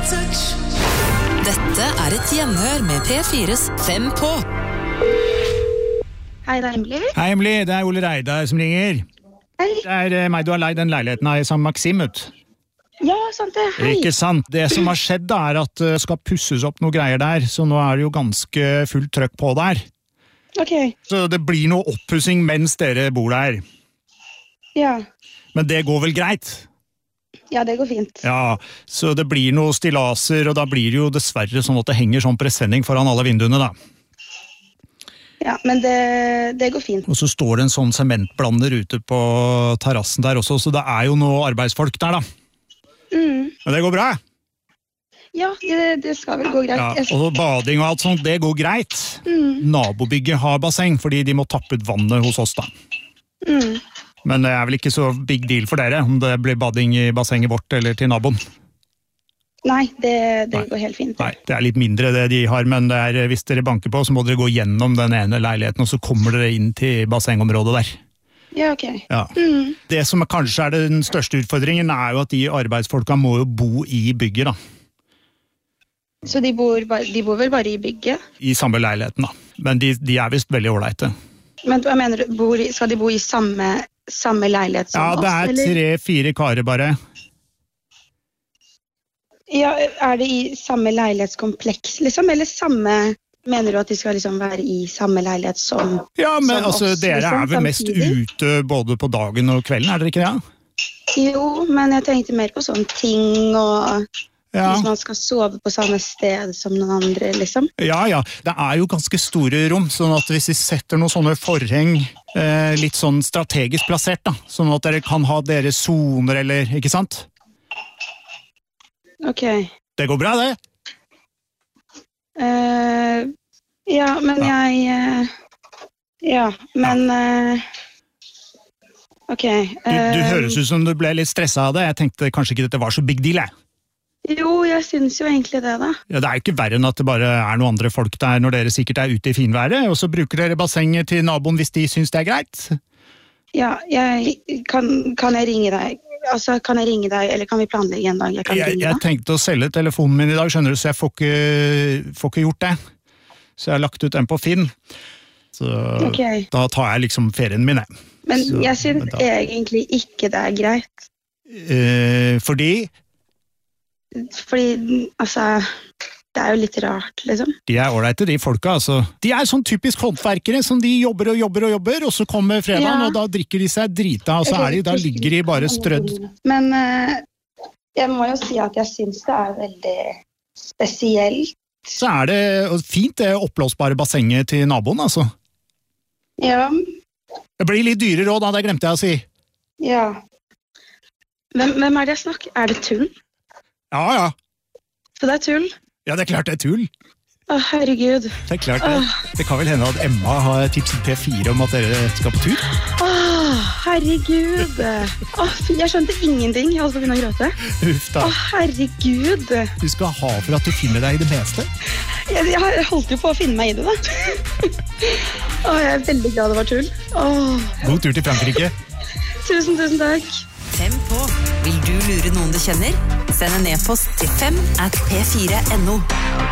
Dette et gjenhør med P4's 5 på. Hei, det Emily. Hei, Emily. Det Ole Reidar som ringer. Hei. Det meg du har leid den leiligheten av som Maxim ut. Ja, sant det. Hei. Ikke sant? Det som har skjedd da at det skal pusses opp noe greier der, så nå det jo ganske fullt trøkk på der. Ok. Så det blir noe oppussing mens dere bor der. Ja. Men det går vel greit? Ja, det går fint. Ja, så det blir noe stillaser, og da blir det jo dessverre sånn at det henger sånn presenning foran alle vinduene da. Ja, men det går fint. Og så står det en sånn sementblander ute på terrassen der også, så det jo noe arbeidsfolk der da. Men det går bra? Ja, det skal vel gå greit. Ja, og bading og alt sånt, det går greit. Nabobygget har basseng, fordi de må tappe ut vannet hos oss da. Men det vel ikke så big deal for dere, om det blir bading i bassenget vårt eller til naboen? Nei, det går helt fint. Nei, det litt mindre det de har, men det hvis dere banker på, så må dere gå gjennom den ene leiligheten, og så kommer dere inn til bassengområdet der. Ja, ok. Ja. Det som kanskje den største utfordringen jo at de arbeidsfolka må jo bo i bygget da. Så de bor vel bare i bygget? I samme leiligheten da, men de vist veldig overleite. Men hva mener du, skal de bo i samme leilighet som oss? Ja, det 3-4 karer bare. Ja, det i samme leilighetskompleks liksom, eller mener du at de skal liksom være i samme leilighet som Ja, men som altså, oss, dere liksom, vel mest ute både på dagen og kvelden, dere ikke det? Jo, men jeg tenkte mer på sånne ting og hvis man skal sove på samme sted som noen andre, liksom. Ja, det jo ganske store rom, sånn at hvis vi setter noen sånne forheng litt sånn strategisk plassert da, sånn at dere kan ha deres zoner, eller, ikke sant? Ok. Det går bra, det? Ja, men ok. Du høres ut som du ble litt stresset av det. Jeg tenkte kanskje ikke dette var så big deal, jeg. Jo, jeg synes jo egentlig det da. Ja, det jo ikke verre enn at det bare noen andre folk der når dere sikkert ute i finværet, og så bruker dere bassenget til naboen hvis de synes det greit. Ja, kan jeg ringe deg? Altså, kan jeg ringe deg, eller kan vi planlegge en dag? Jeg tenkte å selge telefonen min i dag, skjønner du, så jeg får ikke gjort det. Så jeg har lagt ut en på Finn. Så da tar jeg liksom ferien min, jeg. Men jeg synes egentlig ikke det greit. Fordi, altså, det jo litt rart, liksom. De overleite, de folka, altså. De sånn typisk håndverkere, som de jobber, og så kommer fredagen, og da drikker de seg drita, og så da ligger de bare strødd. Men jeg må jo si at jeg synes det veldig spesielt. Så det fint, det opplåsbare bassenget til naboen, altså. Ja. Det blir litt dyrere også, da, det glemte jeg å si. Ja. Hvem det jeg snakker? Det tull? Ja. Så det tull? Ja, det klart det tull. Å, herregud. Det klart det. Det kan vel hende at Emma har tipset P4 om at dere skal på tur? Å, herregud. Jeg skjønte ingenting. Jeg holdt på å begynne å gråte. Uff da. Å, herregud. Du skal ha for at du finner deg i det meste. Jeg holdt jo på å finne meg i det, da. Jeg veldig glad det var tull. God tur til Frankrike. Tusen takk. 5 på. Vil du lure noen du kjenner? Send en e-post til 5@p4.no.